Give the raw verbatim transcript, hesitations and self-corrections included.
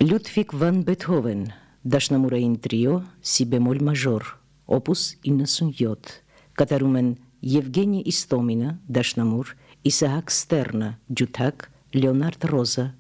Լյուդվիգ վան Բեթհովեն, դաշնամուրային տրիո, սի բեմոլ մաժոր, օպուս իննսունյոթ, կատարում են Եվգենի Իստոմինը, դաշնամուր, Իսահակ Ստեռնը, ջութակ, Լեոնարդ Ռոզը,